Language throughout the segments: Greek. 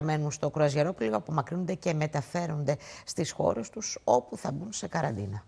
μένουν στο κρουαζιερόπλοιο απομακρύνονται και μεταφέρονται στις χώρες τους όπου θα μπουν σε καραντίνα.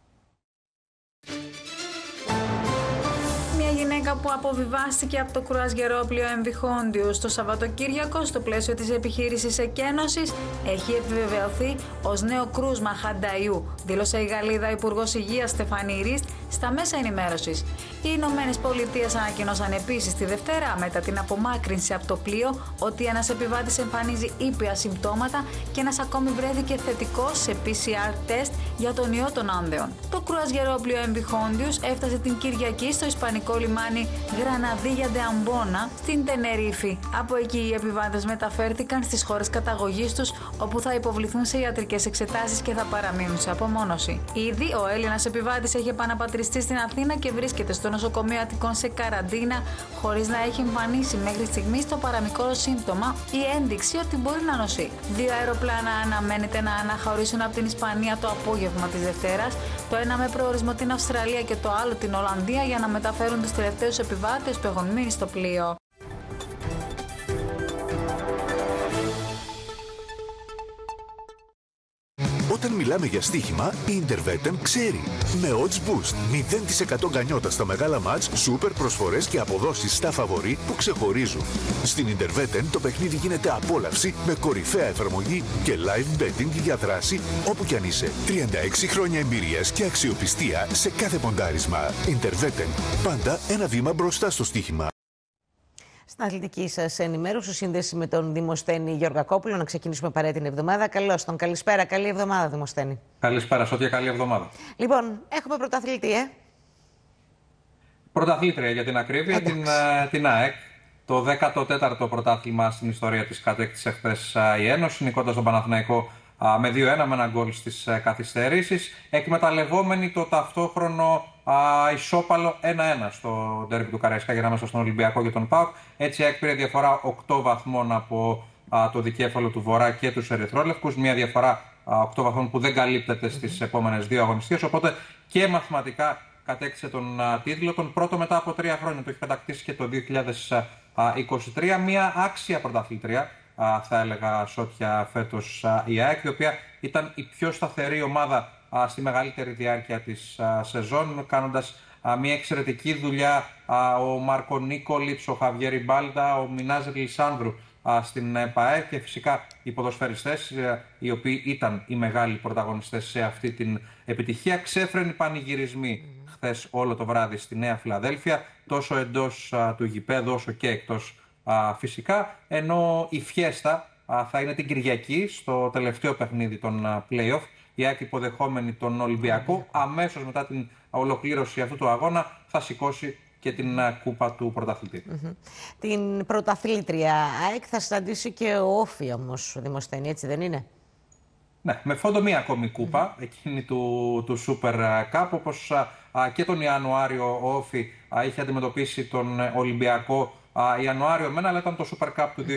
Που αποβιβάστηκε από το κρουαζιερόπλοιο MV Hondius το Σαββατοκύριακο στο πλαίσιο της επιχείρησης εκένωσης έχει επιβεβαιωθεί ως νέο κρούσμα Χανταϊού, δήλωσε η Γαλλίδα Υπουργός Υγείας Στεφανή Ριστ στα μέσα ενημέρωσης. Οι Ηνωμένες Πολιτείες ανακοινώσαν επίσης τη Δευτέρα, μετά την απομάκρυνση από το πλοίο, ότι ένας επιβάτης εμφανίζει ήπια συμπτώματα και ένας ακόμη βρέθηκε θετικός σε PCR τεστ για τον ιό των άνδεων. Το κρουαζιερόπλοιο MV Hondius έφτασε την Κυριακή στο ισπανικό λιμάνι Γραναδίγια ντε Αμπόνα στην Τενερίφη. Από εκεί οι επιβάτες μεταφέρθηκαν στις χώρες καταγωγής τους, όπου θα υποβληθούν σε ιατρικές εξετάσεις και θα παραμείνουν σε απομόνωση. Ήδη ο Έλληνας επιβάτης έχει επαναπατριστεί στην Αθήνα και βρίσκεται στο νοσοκομείο Αττικών σε καραντίνα, χωρίς να έχει εμφανίσει μέχρι στιγμής το παραμικρό σύμπτωμα ή ένδειξη ότι μπορεί να νοσεί. 2 αεροπλάνα αναμένεται να αναχωρήσουν από την Ισπανία το απόγευμα της Δευτέρας, το ένα με προορισμό την Αυστραλία και το άλλο την Ολλανδία, για να μεταφέρουν τους τελευταίους επιβάτες που έχουν μείνει στο πλοίο. Όταν μιλάμε για στοίχημα, η Interveten ξέρει. Με odds boost, 0% γκανιότα στα μεγάλα μάτς, σούπερ προσφορές και αποδόσεις στα φαβορί που ξεχωρίζουν. Στην Interveten το παιχνίδι γίνεται απόλαυση με κορυφαία εφαρμογή και live betting για δράση όπου κι αν είσαι. 36 χρόνια εμπειρίας και αξιοπιστία σε κάθε ποντάρισμα. Interveten, πάντα ένα βήμα μπροστά στο στοίχημα. Στην αθλητική σας ενημέρωση, σύνδεση με τον Δημοσθένη Γεωργακόπουλο, να ξεκινήσουμε παρέα την εβδομάδα. Καλώς τον. Καλησπέρα. Καλή εβδομάδα, Δημοσθένη. Καλησπέρα, Σώτια. Καλή εβδομάδα. Λοιπόν, έχουμε πρωταθλητή, Πρωταθλήτρια για την ακρίβεια, την ΑΕΚ. Το 14ο πρωτάθλημα στην ιστορία της κατέκτησε χθες η Ένωση, νικώντας τον Παναθηναϊκό με 2-1 με ένα γκολ στις καθυστερήσεις, εκμεταλλευόμενη το ταυτόχρονο ισόπαλο 1-1 στο ντέρμπι του Καραϊσκάκη ανάμεσα στον Ολυμπιακό και τον ΠΑΟΚ. Έτσι η ΑΕΚ πήρε διαφορά 8 βαθμών από το δικέφαλο του Βορρά και τους Ερυθρόλευκους, μια διαφορά 8 βαθμών που δεν καλύπτεται στις επόμενες 2 αγωνιστικές, οπότε και μαθηματικά κατέκτησε τον τίτλο, τον πρώτο μετά από 3 χρόνια. Το έχει κατακτήσει και το 2023, μια άξια πρωταθλήτρια, θα έλεγα, Σώτια, φέτος η ΑΕΚ, η οποία ήταν η πιο σταθερή ομάδα στη μεγαλύτερη διάρκεια της σεζόν, κάνοντας μια εξαιρετική δουλειά ο Μάρκο Νίκολιτς, ο Χαβιέρι Μπάλντα, ο Μινάζ Λισάνδρου στην ΠΑΕ και φυσικά οι ποδοσφαιριστές, οι οποίοι ήταν οι μεγάλοι πρωταγωνιστές σε αυτή την επιτυχία. Ξέφρενοι πανηγυρισμοί χθες όλο το βράδυ στη Νέα Φιλαδέλφια, τόσο εντός του γηπέδου όσο και εκτός φυσικά, ενώ η φιέστα θα είναι την Κυριακή στο τελευταίο παιχνίδι των play-off, η ΑΕΚ υποδεχόμενη τον Ολυμπιακό. Αμέσως μετά την ολοκλήρωση αυτού του αγώνα θα σηκώσει και την κούπα του πρωταθλητή. Την πρωταθλήτρια ΑΕΚ θα συναντήσει και ο Όφη όμως, Δημοσθένη, έτσι δεν είναι? Ναι, με φόντο μία ακόμη κούπα, εκείνη του Super Cup, όπως και τον Ιανουάριο ο Όφη είχε αντιμετωπίσει τον Ολυμπιακό Ιανουάριο μένα, αλλά ήταν το Super Cup του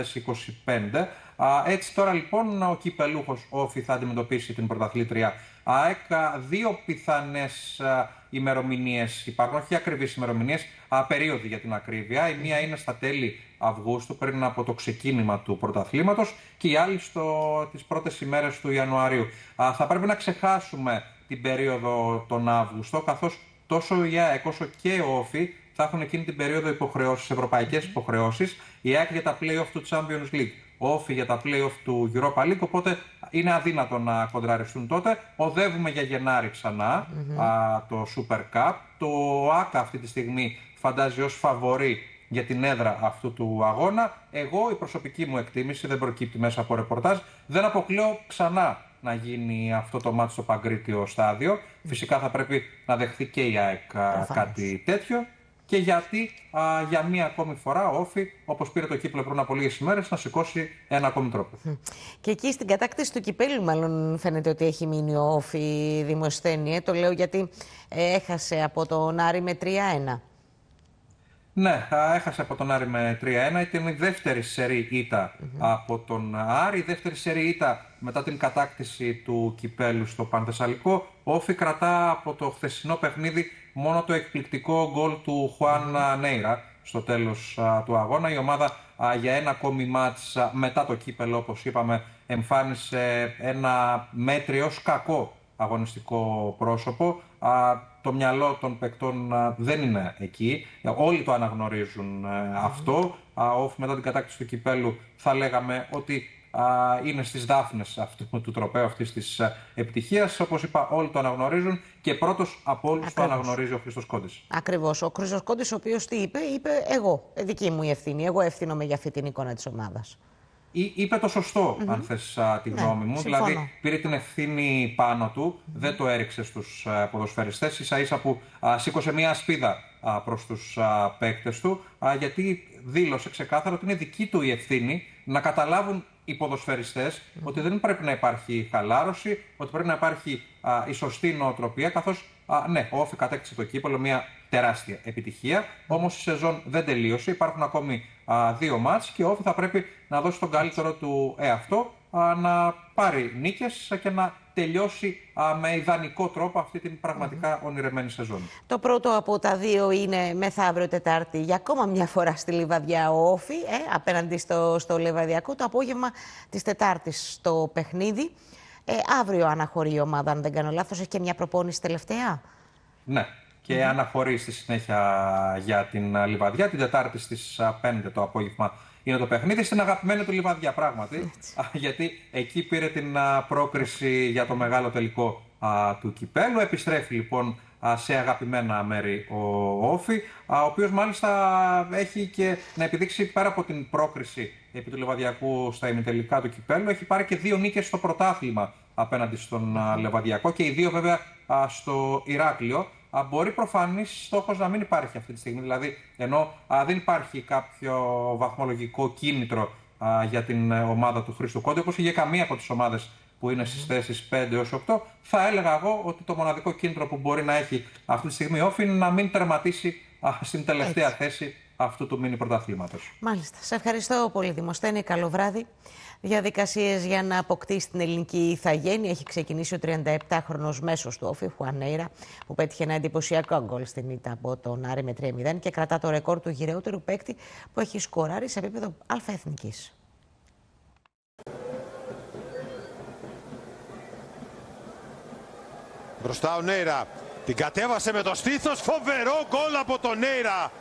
2025. Έτσι τώρα λοιπόν ο κυπελούχος Όφη θα αντιμετωπίσει την πρωταθλήτρια ΑΕΚ. 2 πιθανές ημερομηνίες υπάρχουν, όχι ακριβείς ημερομηνίες, περίοδοι για την ακρίβεια. Η μία είναι στα τέλη Αυγούστου, πριν από το ξεκίνημα του πρωταθλήματος, και η άλλη τις πρώτες ημέρες του Ιανουαρίου. Θα πρέπει να ξεχάσουμε την περίοδο τον Αύγουστο, καθώς τόσο η ΑΕΚ όσο και ο Όφη θα έχουν εκείνη την περίοδο υποχρεώσεις, ευρωπαϊκές υποχρεώσεις. Η ΑΕΚ για τα play-off του Champions League, ο Όφη για τα play-off του Europa League, οπότε είναι αδύνατο να κοντραριστούν τότε. Οδεύουμε για Γενάρη ξανά το Super Cup. Το ΆΚΑ αυτή τη στιγμή φαντάζει ως φαβορί για την έδρα αυτού του αγώνα. Εγώ, η προσωπική μου εκτίμηση, δεν προκύπτει μέσα από ρεπορτάζ, δεν αποκλείω ξανά να γίνει αυτό το μάτι στο Παγκρίτιο στάδιο. Φυσικά θα πρέπει να δεχθεί και η ΑΕΚ κάτι τέτοιο. Και γιατί για μία ακόμη φορά ο Όφη, όπως πήρε το κύπελλο πριν από λίγες ημέρες, να σηκώσει ένα ακόμη τρόπο. Και εκεί στην κατάκτηση του κυπέλλου, μάλλον φαίνεται ότι έχει μείνει ο Όφη, Δημοσθένη. Το λέω γιατί έχασε από τον Άρη με 3-1. Ναι, έχασε από τον Άρη με 3-1. Ήταν η δεύτερη σερί ήττα από τον Άρη. Η δεύτερη σερί ήττα μετά την κατάκτηση του κυπέλλου στο Πανθεσσαλικό. Ο Όφη κρατά από το χθεσινό παιχνίδι μόνο το εκπληκτικό γκολ του Χουάν Νέιρα, στο τέλος του αγώνα. Η ομάδα για ένα ακόμη μάτς μετά το κύπελλο, όπως είπαμε, εμφάνισε ένα μέτριο κακό αγωνιστικό πρόσωπο. Το μυαλό των παικτών δεν είναι εκεί. Όλοι το αναγνωρίζουν αυτό. Ο Όφη μετά την κατάκτηση του κυπέλλου θα λέγαμε ότι είναι στις δάφνες αυτού του τροπαίου, αυτής της επιτυχίας. Όπως είπα, όλοι το αναγνωρίζουν και πρώτος από όλους το αναγνωρίζει ο Χρήστος Κόντης. Ακριβώς. Ο Χρήστος Κόντης, ο οποίος τι είπε? Είπε εγώ, δική μου η ευθύνη. Εγώ ευθύνομαι για αυτή την εικόνα της ομάδας. Είπε το σωστό, αν θες τη γνώμη μου. Συμφωνώ. Δηλαδή πήρε την ευθύνη πάνω του, δεν το έριξε στους ποδοσφαιριστές, ίσα-ίσα που σήκωσε μια ασπίδα προς τους παίκτες του, γιατί δήλωσε ξεκάθαρα ότι είναι δική του η ευθύνη να καταλάβουν οι ποδοσφαιριστές ότι δεν πρέπει να υπάρχει χαλάρωση, ότι πρέπει να υπάρχει η σωστή νοοτροπία, καθώς ναι, ο Όφη κατέκτησε το κύπελλο, μια τεράστια επιτυχία, όμως η σεζόν δεν τελείωσε, υπάρχουν ακόμη 2 μάτς και ο Όφη θα πρέπει να δώσει τον καλύτερο του εαυτό, να πάρει νίκες και να τελειώσει με ιδανικό τρόπο αυτή την πραγματικά ονειρεμένη σεζόν. Το πρώτο από τα 2 είναι μεθαύριο Τετάρτη για ακόμα μια φορά στη Λιβαδιά ο Όφη, απέναντι στο Λιβαδιακό. Το απόγευμα της Τετάρτης στο παιχνίδι. Αύριο αναχωρεί η ομάδα, αν δεν κάνω λάθος, έχει και μια προπόνηση τελευταία. Ναι, και αναχωρεί στη συνέχεια για την Λιβαδιά. Την Τετάρτη στις 5 το απόγευμα είναι το παιχνίδι, στην αγαπημένη του Λιβαδιά πράγματι, γιατί εκεί πήρε την πρόκριση για το μεγάλο τελικό του κυπέλλου. Επιστρέφει λοιπόν σε αγαπημένα μέρη ο Όφη, ο οποίος μάλιστα έχει και να επιδείξει πέρα από την πρόκριση επί του Λιβαδιακού στα ημιτελικά του κυπέλλου, έχει πάρει και 2 νίκες στο πρωτάθλημα απέναντι στον Λιβαδιακό και οι 2 βέβαια στο Ηράκλειο. Μπορεί προφανής στόχος να μην υπάρχει αυτή τη στιγμή, δηλαδή ενώ δεν υπάρχει κάποιο βαθμολογικό κίνητρο για την ομάδα του Χρήστου Κόντη, όπως είχε καμία από τις ομάδες που είναι στις θέσεις 5 έως 8, θα έλεγα εγώ ότι το μοναδικό κίνητρο που μπορεί να έχει αυτή τη στιγμή Όφη είναι να μην τερματίσει στην τελευταία θέση αυτού του μίνι πρωταθλήματος. Μάλιστα. Σε ευχαριστώ πολύ, Δημοσθένη. Καλό βράδυ. Διαδικασίες για να αποκτήσει την ελληνική ηθαγένεια έχει ξεκινήσει ο 37χρονος μέσος του Όφη, Χουάν Νέιρα, που πέτυχε ένα εντυπωσιακό γκολ στην ήττα από τον Άρη με 3-0 και κρατά το ρεκόρ του γυραιότερου παίκτη που έχει σκοράρει σε επίπεδο αλφαεθνικής. Μπροστά ο Νέιρα, την κατέβασε με το στήθος, φοβερό γκολ από τον Νέιρα.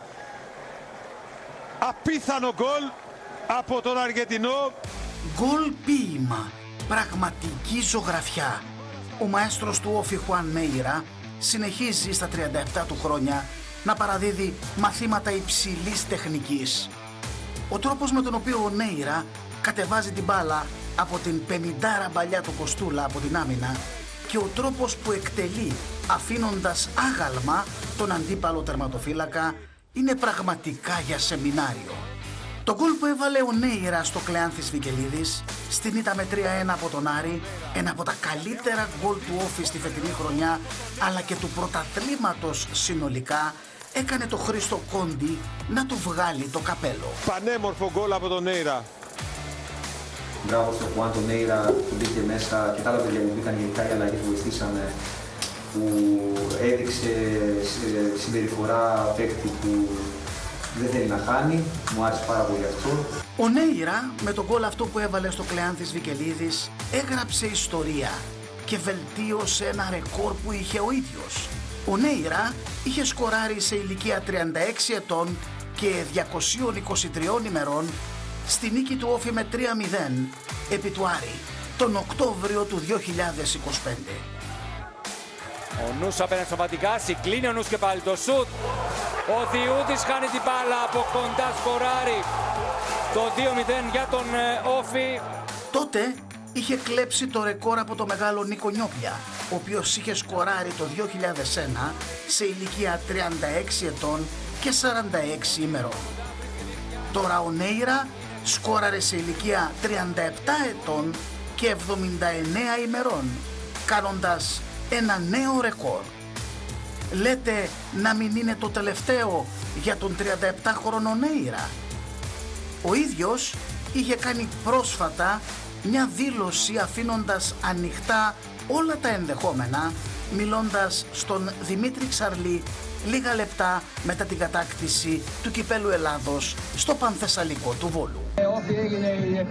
Απίθανο γκολ από τον Αργεντινό. Γκολ ποίημα, πραγματική ζωγραφιά. Ο μαέστρος του Όφη Χουάν Νέιρα συνεχίζει στα 37 του χρόνια να παραδίδει μαθήματα υψηλής τεχνικής. Ο τρόπος με τον οποίο ο Νέιρα κατεβάζει την μπάλα από την 50 μπαλιά του Κοστούλα από την άμυνα και ο τρόπος που εκτελεί αφήνοντας άγαλμα τον αντίπαλο τερματοφύλακα είναι πραγματικά για σεμινάριο. Το γκολ που έβαλε ο Νέιρα στο Κλεάνθης Βικελίδης στην ήττα με 3-1 από τον Άρη, ένα από τα καλύτερα γκολ του Όφη στη φετινή χρονιά αλλά και του πρωταθλήματος συνολικά, έκανε το Χρήστο Κόντι να του βγάλει το καπέλο. Πανέμορφο γκολ από τον Νέιρα. Μπράβο στο Χουάν τον Νέιρα που μπήκε μέσα και τα άλλα παιδιά που μπήκαν, γενικά οι αλλαγές βοηθήσανε, που έδειξε συμπεριφορά παίκτη που δεν θέλει να χάνει. Μου άρεσε πάρα πολύ αυτό. Ο Νέιρα με τον γκολ αυτό που έβαλε στο Κλεάνθης Βικελίδης έγραψε ιστορία και βελτίωσε ένα ρεκόρ που είχε ο ίδιος. Ο Νέιρα είχε σκοράρει σε ηλικία 36 ετών και 223 ημερών στη νίκη του Όφη με 3-0 επί του Άρη τον Οκτώβριο του 2025. Ο Νους απέναντι στο Βαντικάση, κλείνει ο Νους και πάλι το σουτ. Ο Διούδης χάνει την μπάλα, από κοντά σκοράρει το 2-0 για τον Όφη. Τότε είχε κλέψει το ρεκόρ από το μεγάλο Νίκο Νιόπλια, ο οποίος είχε σκοράρει το 2001 σε ηλικία 36 ετών και 46 ημερών. Τώρα ο Νέιρα σκόραρε σε ηλικία 37 ετών και 79 ημερών, κάνοντας ένα νέο ρεκόρ. Λέτε να μην είναι το τελευταίο για τον 37χρονο Νέιρα? Ο ίδιος είχε κάνει πρόσφατα μια δήλωση αφήνοντας ανοιχτά όλα τα ενδεχόμενα μιλώντας στον Δημήτρη Ξαρλή λίγα λεπτά μετά την κατάκτηση του κυπέλου Ελλάδος στο Πανθεσσαλικό του Βόλου.